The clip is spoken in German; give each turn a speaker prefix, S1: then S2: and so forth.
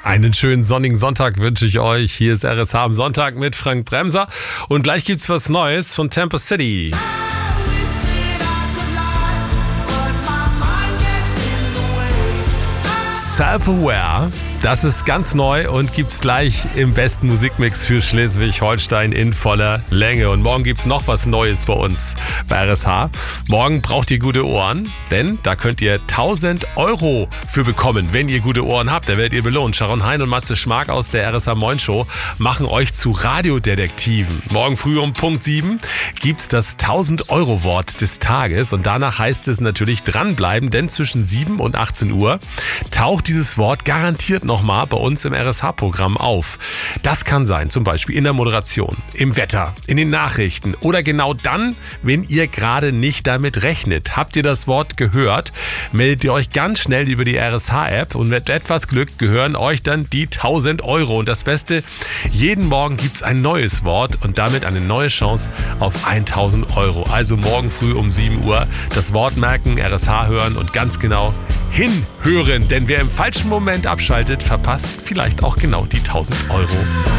S1: Einen schönen sonnigen Sonntag wünsche ich euch. Hier ist RSH am Sonntag mit Frank Bremser. Und gleich gibt's was Neues von Tempo City. Self-Aware, das ist ganz neu und gibt's gleich im besten Musikmix für Schleswig-Holstein in voller Länge. Und morgen gibt's noch was Neues bei uns bei RSH. Morgen braucht ihr gute Ohren, denn da könnt ihr 1000 € für bekommen, wenn ihr gute Ohren habt. Da werdet ihr belohnt. Sharon Hein und Matze Schmark aus der RSH Moin Show machen euch zu Radiodetektiven. Morgen früh um Punkt 7 gibt's das 1000 € Wort des Tages und danach heißt es natürlich dranbleiben, denn zwischen 7 und 18 Uhr taucht dieses Wort garantiert nochmal bei uns im RSH-Programm auf. Das kann sein, zum Beispiel in der Moderation, im Wetter, in den Nachrichten oder genau dann, wenn ihr gerade nicht damit rechnet. Habt ihr das Wort gehört, meldet ihr euch ganz schnell über die RSH-App und mit etwas Glück gehören euch dann die 1000 €. Und das Beste, jeden Morgen gibt es ein neues Wort und damit eine neue Chance auf 1000 €. Also morgen früh um 7 Uhr das Wort merken, RSH hören und ganz genau hinhören, denn wer im falschen Moment abschaltet, verpasst vielleicht auch genau die 1000 €.